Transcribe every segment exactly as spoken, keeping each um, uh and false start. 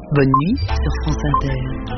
Bonne nuit sur France Inter.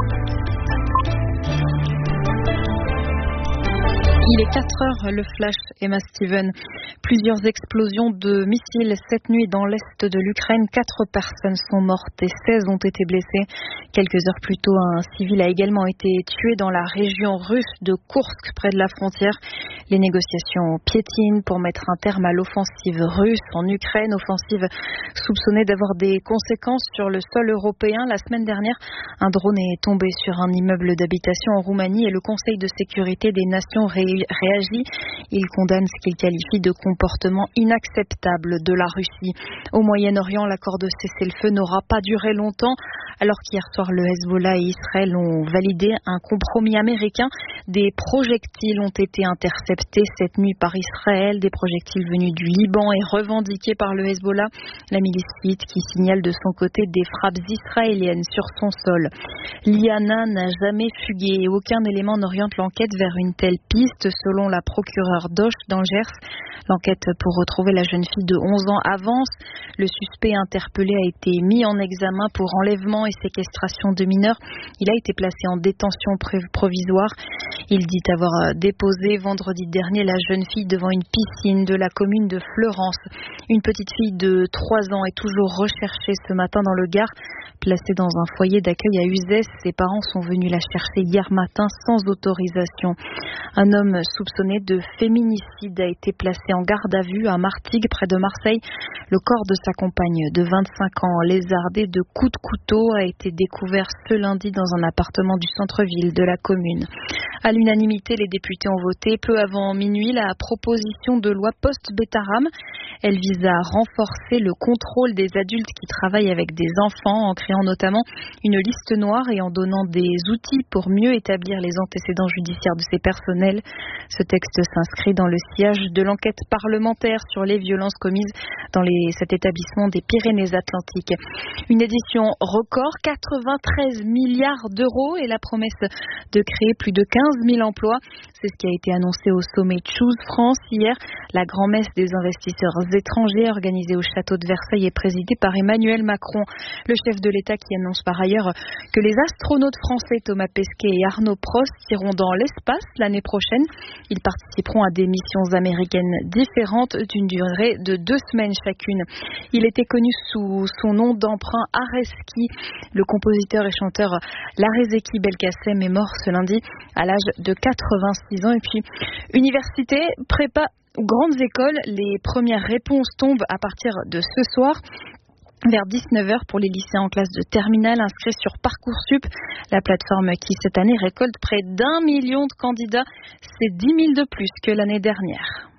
Il est quatre heures, le flash, Emma Steven. Plusieurs explosions de missiles cette nuit dans l'est de l'Ukraine. Quatre personnes sont mortes et seize ont été blessées. Quelques heures plus tôt, un civil a également été tué dans la région russe de Koursk, près de la frontière. Les négociations piétinent pour mettre un terme à l'offensive russe en Ukraine. Offensive soupçonnée d'avoir des conséquences sur le sol européen. La semaine dernière, un drone est tombé sur un immeuble d'habitation en Roumanie et le Conseil de sécurité des Nations réagit. Il condamne ce qu'il qualifie de comportement inacceptable de la Russie. Au Moyen-Orient, l'accord de cessez-le-feu n'aura pas duré longtemps, alors qu'hier soir, le Hezbollah et Israël ont validé un compromis américain. Des projectiles ont été interceptés cette nuit par Israël, des projectiles venus du Liban et revendiqués par le Hezbollah, la milice chiite qui signale de son côté des frappes israéliennes sur son sol. L'I A N A n'a jamais fugué et aucun élément n'oriente l'enquête vers une telle piste, selon la procureure d'Auch d'Angers. L'enquête pour retrouver la jeune fille de onze ans avance. Le suspect interpellé a été mis en examen pour enlèvement et séquestration de mineurs. Il a été placé en détention provisoire. Il dit avoir déposé vendredi dernier la jeune fille devant une piscine de la commune de Fleurance. Une petite fille de trois ans est toujours recherchée ce matin dans le Gard. Placée dans un foyer d'accueil à Uzès, ses parents sont venus la chercher hier matin sans autorisation. Un homme soupçonné de féminicide a été placé en garde à vue à Martigues, près de Marseille. Le corps de sa compagne de vingt-cinq ans, lézardé de coups de couteau, a été découvert ce lundi dans un appartement du centre-ville de la commune. À l'unanimité, les députés ont voté peu avant minuit la proposition de loi post-Bétaram. Elle vise à renforcer le contrôle des adultes qui travaillent avec des enfants, en créant notamment une liste noire et en donnant des outils pour mieux établir les antécédents judiciaires de ces personnels. Ce texte s'inscrit dans le sillage de l'enquête parlementaire sur les violences commises dans les, cet établissement des Pyrénées-Atlantiques. Une édition record, quatre-vingt-treize milliards d'euros et la promesse de créer plus de quinze mille emplois. C'est ce qui a été annoncé au sommet Choose France hier. La grand-messe des investisseurs étrangers organisée au château de Versailles est présidée par Emmanuel Macron, le chef de l'État qui annonce par ailleurs que les astronautes français Thomas Pesquet et Arnaud Prost iront dans l'espace l'année prochaine. Ils participeront à des missions américaines différentes d'une durée de deux semaines chacune. Il était connu sous son nom d'emprunt Areski. Le compositeur et chanteur Larezeki Belkacem est mort ce lundi à l'âge de quatre-vingt-six ans. Et puis, université, prépa ou grandes écoles, les premières réponses tombent à partir de ce soir. Vers dix-neuf heures pour les lycéens en classe de terminale inscrits sur Parcoursup, la plateforme qui cette année récolte près d'un million de candidats. C'est dix mille de plus que l'année dernière.